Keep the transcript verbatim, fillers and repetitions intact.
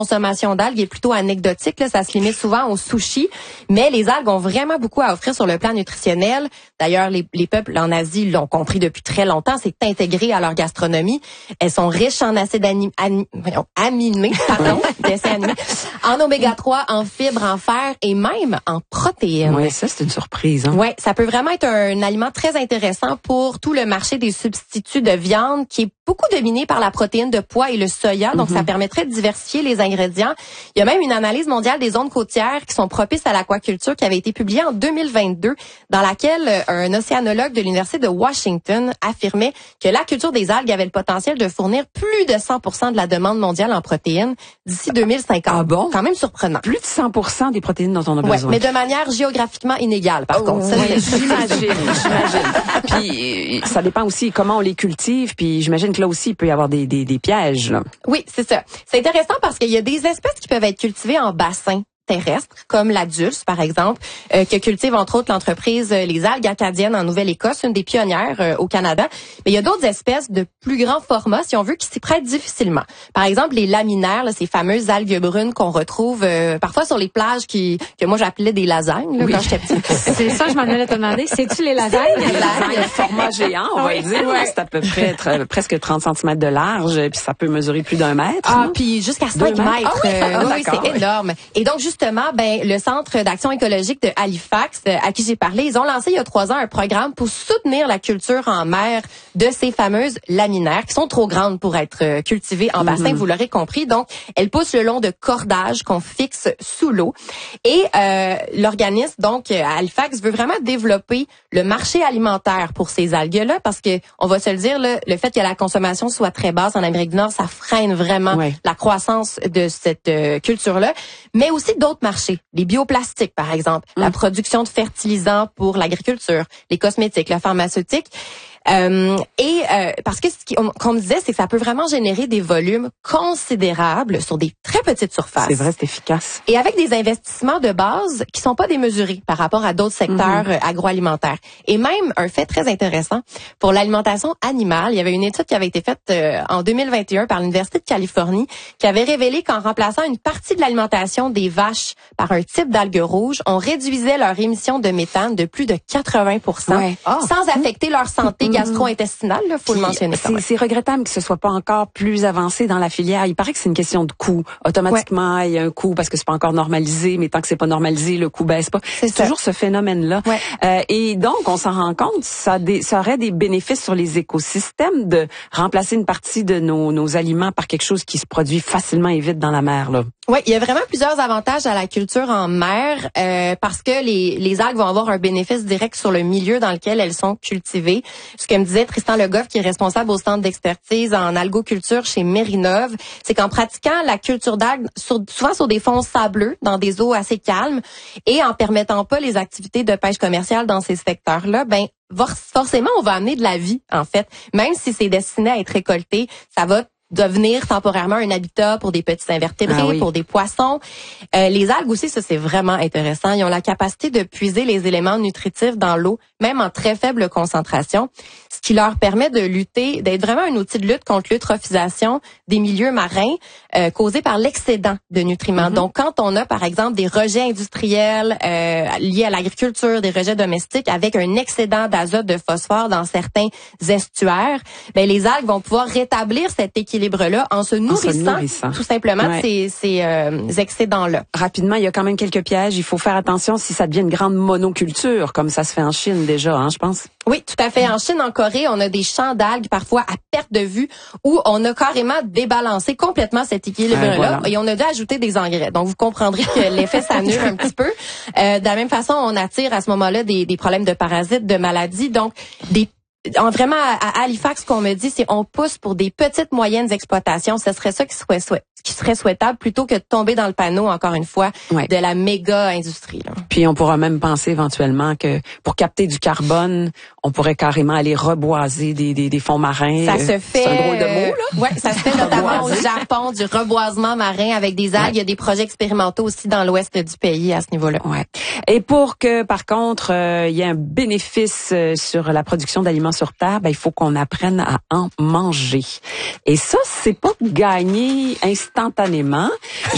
consommation d'algues est plutôt anecdotique, là, ça se limite souvent au sushi, mais les algues ont vraiment beaucoup à offrir sur le plan nutritionnel. D'ailleurs, les, les peuples en Asie l'ont compris depuis très longtemps, c'est intégré à leur gastronomie. Elles sont riches en acides ani- ani- aminés, pardon, animés, en oméga trois, en fibres, en fer et même en protéines. Oui, ça c'est une surprise. Hein? Oui, ça peut vraiment être un aliment très intéressant pour tout le marché des substituts de viande qui est beaucoup dominé par la protéine de pois et le soya, donc mm-hmm. ça permettrait de diversifier les ingrédients. Il y a même une analyse mondiale des zones côtières qui sont propices à l'aquaculture qui avait été publiée en deux mille vingt-deux, dans laquelle un océanologue de l'Université de Washington affirmait que la culture des algues avait le potentiel de fournir plus de cent pour cent de la demande mondiale en protéines d'ici deux mille cinquante. Ah bon? Quand même surprenant. Plus de cent pour cent des protéines dont on a ouais, besoin. Mais de manière géographiquement inégale, par oh, contre. Ça, oui, j'imagine, j'imagine. Puis, ça dépend aussi comment on les cultive, puis j'imagine que là aussi, il peut y avoir des, des, des pièges. Là. Oui, c'est ça. C'est intéressant parce qu'il y a des espèces qui peuvent être cultivées en bassin terrestres, comme la dulce, par exemple, euh, que cultive entre autres l'entreprise euh, les algues acadiennes en Nouvelle-Écosse, une des pionnières euh, au Canada. Mais il y a d'autres espèces de plus grand format, si on veut, qui s'y prêtent difficilement. Par exemple, les laminaires, là, ces fameuses algues brunes qu'on retrouve euh, parfois sur les plages qui que moi j'appelais des lasagnes là, oui. quand j'étais petite. C'est ça, je m'en allais te demander. C'est-tu les lasagnes? Les lasagnes format géant, on va dire. Ouais. C'est à peu près tra- presque trente centimètres de large, puis ça peut mesurer plus d'un mètre. Ah, puis jusqu'à cinq mètres. mètres. Ah, oui, euh, ah, oui, c'est oui. énorme. Et donc, justement, ben le Centre d'action écologique de Halifax, euh, à qui j'ai parlé, ils ont lancé il y a trois ans un programme pour soutenir la culture en mer de ces fameuses laminaires qui sont trop grandes pour être euh, cultivées en bassin, mm-hmm. vous l'aurez compris. Donc, elles poussent le long de cordages qu'on fixe sous l'eau. Et euh, l'organisme, donc, à Halifax, veut vraiment développer le marché alimentaire pour ces algues-là parce que, on va se le dire, là, le fait que la consommation soit très basse en Amérique du Nord, ça freine vraiment ouais. la croissance de cette euh, culture-là. Mais aussi d'autres marchés, les bioplastiques, par exemple, mmh. la production de fertilisants pour l'agriculture, les cosmétiques, la pharmaceutique. Euh, et euh, parce que ce qu'on qu me disait, c'est que ça peut vraiment générer des volumes considérables sur des très petites surfaces. C'est vrai, c'est efficace. Et avec des investissements de base qui sont pas démesurés par rapport à d'autres secteurs mm-hmm. agroalimentaires. Et même un fait très intéressant pour l'alimentation animale, il y avait une étude qui avait été faite euh, en deux mille vingt et un par l'Université de Californie qui avait révélé qu'en remplaçant une partie de l'alimentation des vaches par un type d'algues rouges, on réduisait leur émission de méthane de plus de quatre-vingts pour cent ouais. oh. sans affecter leur santé gastro-intestinale, il faut Puis, le mentionner. C'est, c'est regrettable que ce soit pas encore plus avancé dans la filière. Il paraît que c'est une question de coût. Automatiquement, ouais. il y a un coût parce que c'est pas encore normalisé, mais tant que c'est pas normalisé, le coût baisse pas. C'est, c'est toujours ce phénomène-là. Ouais. Euh, et donc, on s'en rend compte, ça, des, ça aurait des bénéfices sur les écosystèmes de remplacer une partie de nos, nos aliments par quelque chose qui se produit facilement et vite dans la mer, là. Oui, il y a vraiment plusieurs avantages à la culture en mer euh, parce que les, les algues vont avoir un bénéfice direct sur le milieu dans lequel elles sont cultivées. Ce que me disait Tristan Le Goff, qui est responsable au centre d'expertise en algoculture chez Mérinov, c'est qu'en pratiquant la culture d'algues sur, souvent sur des fonds sableux, dans des eaux assez calmes, et en permettant pas les activités de pêche commerciale dans ces secteurs-là, ben forcément, on va amener de la vie, en fait. Même si c'est destiné à être récolté, ça va devenir temporairement un habitat pour des petits invertébrés, ah oui. pour des poissons. Euh, les algues aussi, ça c'est vraiment intéressant. Ils ont la capacité de puiser les éléments nutritifs dans l'eau, même en très faible concentration, ce qui leur permet de lutter, d'être vraiment un outil de lutte contre l'eutrophisation des milieux marins euh, causés par l'excédent de nutriments. Mm-hmm. Donc, quand on a, par exemple, des rejets industriels euh, liés à l'agriculture, des rejets domestiques avec un excédent d'azote, de phosphore dans certains estuaires, ben les algues vont pouvoir rétablir cet équilibre là en se nourrissant, en se nourrissant. tout simplement ouais. de ces, ces euh, excédents-là. Rapidement, il y a quand même quelques pièges. Il faut faire attention si ça devient une grande monoculture, comme ça se fait en Chine déjà, hein, je pense. Oui, tout à fait. En Chine, en Corée, on a des champs d'algues parfois à perte de vue où on a carrément débalancé complètement cet équilibre-là ouais, voilà. et on a dû ajouter des engrais. Donc, vous comprendrez que l'effet s'annule un petit peu. Euh, de la même façon, on attire à ce moment-là des, des problèmes de parasites, de maladies. Donc, des En, vraiment, à Halifax, ce qu'on me dit, c'est on pousse pour des petites, moyennes exploitations. Ce serait ça qui serait, souhait, qui serait souhaitable plutôt que de tomber dans le panneau, encore une fois, ouais. de la méga-industrie. Là. Puis on pourra même penser éventuellement que pour capter du carbone, on pourrait carrément aller reboiser des, des, des fonds marins. Ça se fait... C'est un drôle de mot, là. Oui, ça se fait notamment au Japon, du reboisement marin avec des algues. Ouais. Il y a des projets expérimentaux aussi dans l'ouest du pays à ce niveau-là. Ouais. Et pour que, par contre, euh, il y ait un bénéfice euh, sur la production d'aliments sur Terre, ben, il faut qu'on apprenne à en manger. Et ça, c'est pas gagné instantanément.